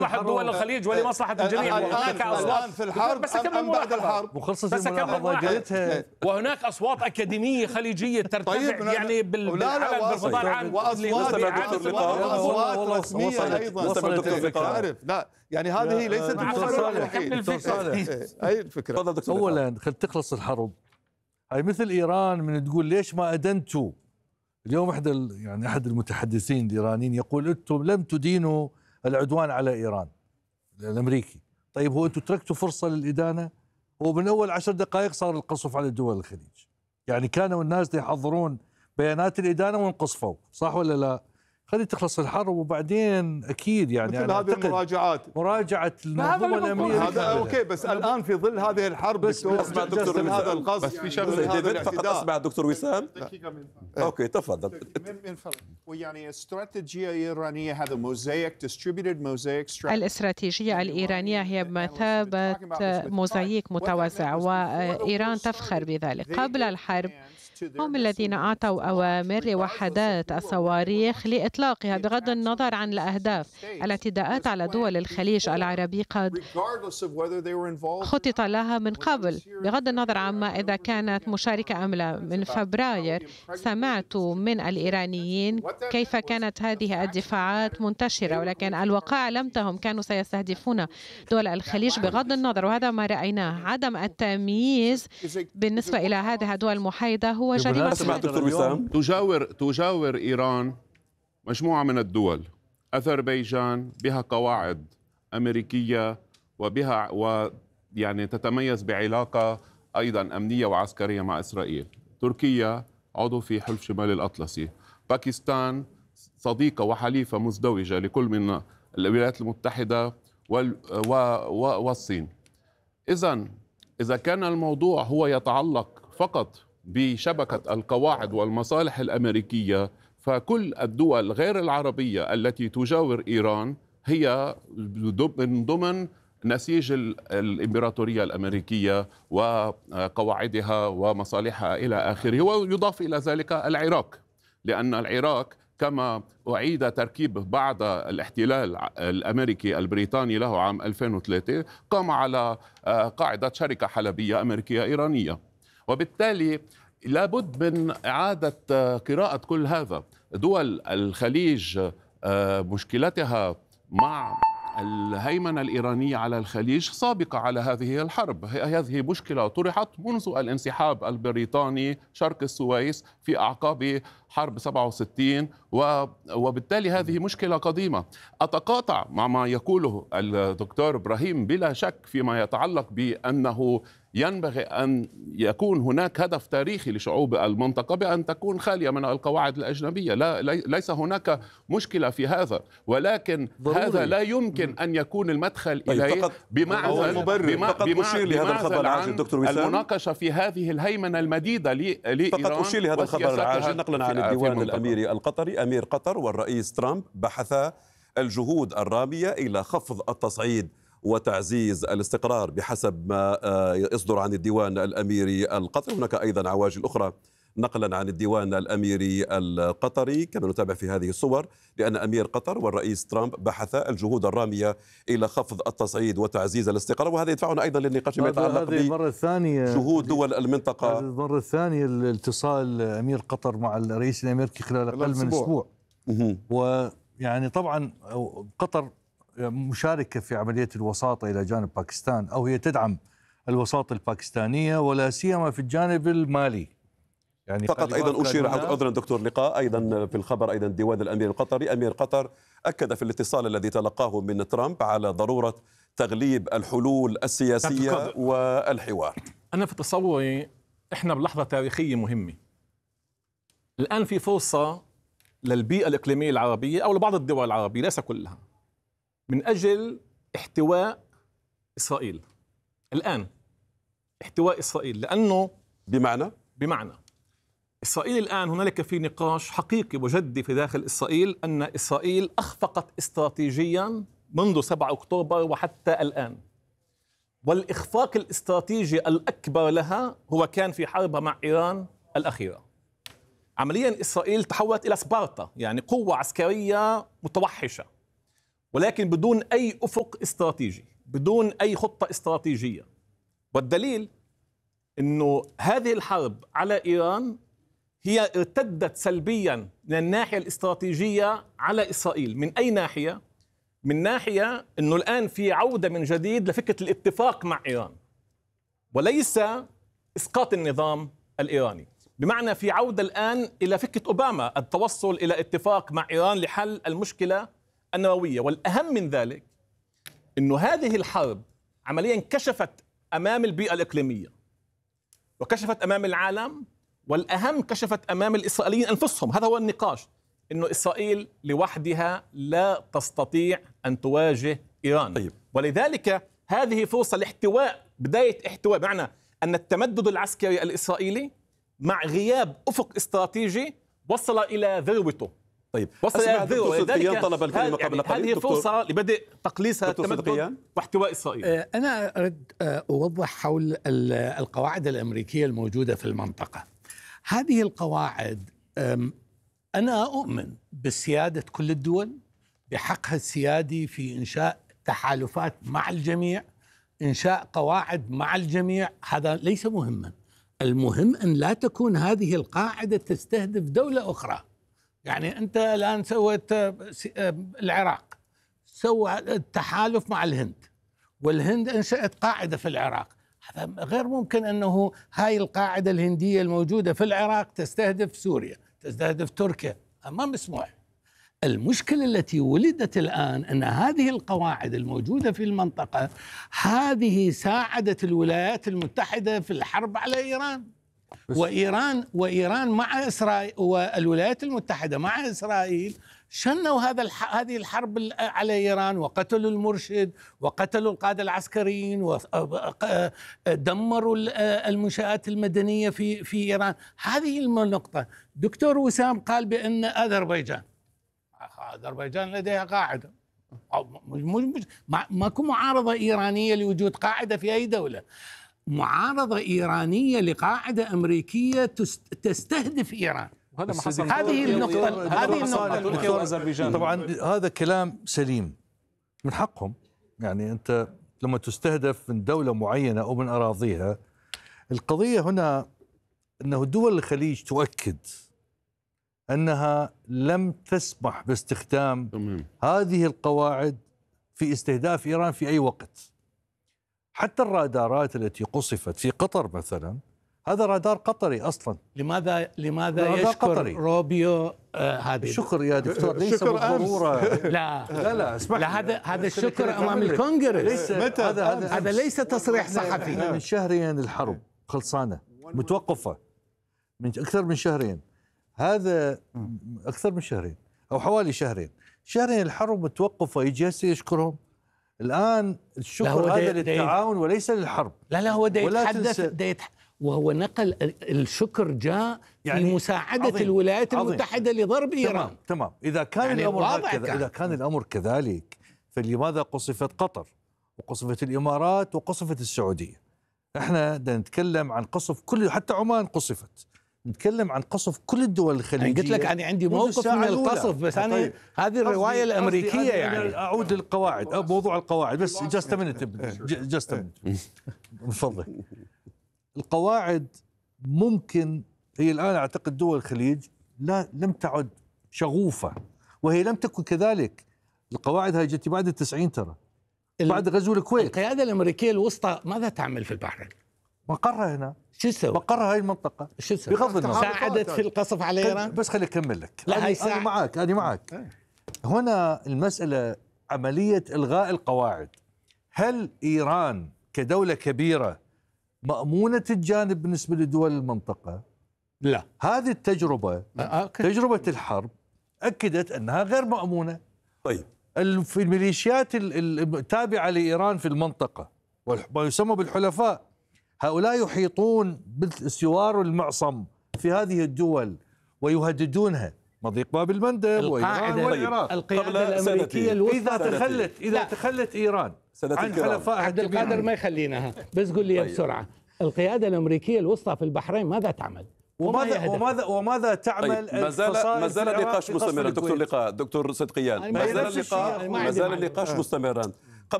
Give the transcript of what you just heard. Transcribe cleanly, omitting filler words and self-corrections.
لمصلحة دول الخليج ولمصلحة الجميع. الآن في الحرب أم بعد الحرب؟ بس قلتها. وهناك أصوات أكاديمية خليجية ترتفع يعني بالفضاء العام، وأصوات رسمية أيضا. تعرف لا يعني هذه ليست أي الفكرة. أولا خل تخلص الحرب هاي مثل إيران من تقول ليش ما أدنتوا. اليوم أحد المتحدثين الإيرانيين يقول أنتم لم تدينوا العدوان على إيران الأمريكي. طيب هو أنتم تركتوا فرصة للإدانة؟ هو من أول 10 دقائق صار القصف على دول الخليج، يعني كانوا الناس يحضرون بيانات الإدانة وانقصفوا، صح ولا لا؟ خلي تخلص الحرب وبعدين اكيد يعني مثل هذه المراجعات مراجعه المنظومه الامنيه هذا اوكي. بس الان في ظل هذه الحرب اسمع دكتور هذا القصف بس في شغله فقط اسمع دكتور وسام. اوكي تفضل. من فضلك ويعني استراتيجيه ايرانيه هذا موزايك ديستريبيوتد موزايك. الاستراتيجية الإيرانية هي بمثابة موزاييك متوزع، وإيران تفخر بذلك. قبل الحرب هم الذين أعطوا أوامر لوحدات الصواريخ لإطلاقها بغض النظر عن الأهداف. الاعتداءات على دول الخليج العربي قد خطط لها من قبل بغض النظر عما إذا كانت مشاركة أم لا. من فبراير سمعت من الإيرانيين كيف كانت هذه الدفاعات منتشرة، ولكن الواقع علمتهم كانوا سيستهدفون دول الخليج بغض النظر، وهذا ما رأيناه. عدم التمييز بالنسبة إلى هذه الدول المحايدة هو جريمة. تجاور إيران مجموعة من الدول. أذربيجان بها قواعد أمريكية ويعني تتميز بعلاقة أيضا أمنية وعسكرية مع إسرائيل. تركيا عضو في حلف شمال الأطلسي. باكستان صديقة وحليفة مزدوجة لكل من الولايات المتحدة والصين. إذا كان الموضوع هو يتعلق فقط بشبكة القواعد والمصالح الأمريكية، فكل الدول غير العربية التي تجاور إيران هي من ضمن نسيج الإمبراطورية الأمريكية وقواعدها ومصالحها إلى آخره. ويضاف إلى ذلك العراق، لأن العراق كما أعيد تركيبه بعد الاحتلال الأمريكي البريطاني له عام 2003 قام على قاعدة شركة حلبية أمريكية إيرانية. وبالتالي لابد من إعادة قراءة كل هذا. دول الخليج مشكلتها مع الهيمنة الإيرانية على الخليج سابقة على هذه الحرب. هذه مشكلة طرحت منذ الانسحاب البريطاني شرق السويس في أعقاب حرب 67، وبالتالي هذه مشكلة قديمة. أتقاطع مع ما يقوله الدكتور إبراهيم بلا شك فيما يتعلق بأنه ينبغي أن يكون هناك هدف تاريخي لشعوب المنطقة بأن تكون خالية من القواعد الأجنبية. ليس هناك مشكلة في هذا، ولكن هذا لا يمكن أن يكون المدخل إليه بمعزل عن المناقشة في هذه الهيمنة المديدة لإيران. فقط أشير لهذا الخبر العاجل نقلا عن الديوان الأميري القطري. أمير قطر والرئيس ترامب بحثا الجهود الرامية إلى خفض التصعيد وتعزيز الاستقرار بحسب ما يصدر عن الديوان الأميري القطري. هناك أيضا عواجل أخرى نقلا عن الديوان الأميري القطري كما نتابع في هذه الصور، لأن أمير قطر والرئيس ترامب بحثا الجهود الرامية إلى خفض التصعيد وتعزيز الاستقرار. وهذا يدفعنا أيضا للنقاش فيما يتعلق بجهود دول المنطقة. المرة الثانية الاتصال أمير قطر مع الرئيس الأمريكي خلال أقل من أسبوع. ويعني طبعا قطر مشاركة في عملية الوساطة إلى جانب باكستان، أو هي تدعم الوساطة الباكستانية ولا سيما في الجانب المالي. يعني فقط أيضا أشير عذرا دكتور لقاء أيضا في الخبر أيضا ديوان الأمير القطري. أمير قطر أكد في الاتصال الذي تلقاه من ترامب على ضرورة تغليب الحلول السياسية والحوار. أنا في تصوري إحنا بلحظة تاريخية مهمة. الآن في فرصة للبيئة الإقليمية العربية أو لبعض الدول العربية ليس كلها من أجل احتواء إسرائيل. الآن احتواء إسرائيل، لأنه بمعنى إسرائيل الآن هنالك في نقاش حقيقي وجدي في داخل إسرائيل أن إسرائيل أخفقت استراتيجيا منذ 7 أكتوبر وحتى الآن، والإخفاق الاستراتيجي الأكبر لها هو كان في حربها مع إيران الأخيرة. عمليا إسرائيل تحولت إلى سبارتا، يعني قوة عسكرية متوحشة، ولكن بدون أي أفق استراتيجي، بدون أي خطة استراتيجية. والدليل أنه هذه الحرب على إيران هي ارتدت سلبيا من الناحية الاستراتيجية على إسرائيل. من أي ناحية؟ من ناحية أنه الآن في عودة من جديد لفكرة الاتفاق مع إيران وليس إسقاط النظام الإيراني، بمعنى في عودة الآن إلى فكرة أوباما، التوصل إلى اتفاق مع إيران لحل المشكلة النووية. والأهم من ذلك أنه هذه الحرب عمليا كشفت أمام البيئة الإقليمية وكشفت أمام العالم، والأهم كشفت أمام الإسرائيليين أنفسهم. هذا هو النقاش، أنه إسرائيل لوحدها لا تستطيع أن تواجه إيران. طيب. ولذلك هذه فرصة لاحتواء، بداية احتواء، بمعنى أن التمدد العسكري الإسرائيلي مع غياب أفق استراتيجي وصل إلى ذروته. طيب، وصل إلى ذروته. طلب الكلمة قبل قليل. هذه فرصة لبدء تقليص هذا التمدد واحتواء إسرائيل. أنا أريد أوضح حول القواعد الأمريكية الموجودة في المنطقة. هذه القواعد أنا أؤمن بسيادة كل الدول، بحقها السيادي في إنشاء تحالفات مع الجميع، إنشاء قواعد مع الجميع. هذا ليس مهما. المهم أن لا تكون هذه القاعدة تستهدف دولة أخرى. يعني أنت الآن سويت العراق، سوى التحالف مع الهند، والهند أنشأت قاعدة في العراق. هذا غير ممكن أنه هاي القاعدة الهندية الموجودة في العراق تستهدف سوريا، تستهدف تركيا. ما مسموح. المشكلة التي ولدت الآن أن هذه القواعد الموجودة في المنطقة هذه ساعدت الولايات المتحدة في الحرب على إيران. وإيران مع إسرائيل، والولايات المتحدة مع إسرائيل شنوا هذه الحرب على إيران، وقتلوا المرشد وقتلوا القادة العسكريين ودمروا المنشآت المدنية في إيران. هذه النقطة. دكتور وسام قال بأن أذربيجان لديها قاعدة. ماكو معارضة إيرانية لوجود قاعدة في أي دولة. معارضة إيرانية لقاعدة أمريكية تستهدف إيران. وهذا ما حصل. هذه النقطة. طبعا هذا كلام سليم، من حقهم. يعني أنت لما تستهدف من دولة معينة أو من أراضيها، القضية هنا أنه دول الخليج تؤكد أنها لم تسمح باستخدام هذه القواعد في استهداف إيران في أي وقت. حتى الرادارات التي قصفت في قطر مثلا، هذا رادار قطري أصلا. لماذا يشكر قطري. روبيو هذه الشكر يا دكتور ليس بالضرورة. لا اسمح لي. هذا الشكر أمام الكونغرس. هذا ليس تصريح صحفي. من شهرين الحرب خلصانة متوقفة، من أكثر من شهرين. هذا أكثر من شهرين أو حوالي شهرين الحرب متوقفة، يجي هسه يشكرهم. الآن الشكر هذا للتعاون وليس للحرب. لا هو يتحدث وهو نقل الشكر جاء يعني في مساعدة عظيم. الولايات المتحدة لضرب إيران. تمام. إذا كان يعني الأمر هكذا، إذا كان الأمر كذلك، فلماذا قصفت قطر وقصفت الإمارات وقصفت السعودية؟ احنا بدنا نتكلم عن قصف كل، حتى عمان قصفت. نتكلم عن قصف كل الدول الخليجية. يعني قلت لك أنا عندي موقف من القصف، بس أنا طيب. هذه الرواية الأمريكية. يعني أعود للقواعد أو موضوع القواعد بس. جاست منت من فضلك. القواعد ممكن هي الآن أعتقد دول الخليج لم تعد شغوفة، وهي لم تكن كذلك. القواعد هاي جت بعد ال90 ترى، بعد غزو الكويت. القيادة الأمريكية الوسطى ماذا تعمل في البحرين؟ مقرها هنا. شو تسوي؟ مقرها هاي المنطقة. شو تسوي؟ بغض النظر ساعدت في القصف على إيران. بس خلي أكمل لك. أنا معك. هنا المسألة عملية إلغاء القواعد. هل إيران كدولة كبيرة مأمونة الجانب بالنسبة لدول المنطقة؟ لا. هذه التجربة تجربة الحرب أكدت أنها غير مأمونة. طيب، في الميليشيات التابعة لإيران في المنطقة وما يسمى بالحلفاء، هؤلاء يحيطون بالسوار والمعصم في هذه الدول ويهددونها، مضيق باب المندب وإيران والعراق. القيادة الأمريكية الوسطى إذا تخلت إيران عن حلفائها عبد القادر ما يخلينها، بس قل لي بسرعة. القيادة الأمريكية الوسطى في البحرين ماذا تعمل؟ وماذا تعمل طيب ما زال النقاش مستمرا دكتور صدقيان، ما زال النقاش مستمرا.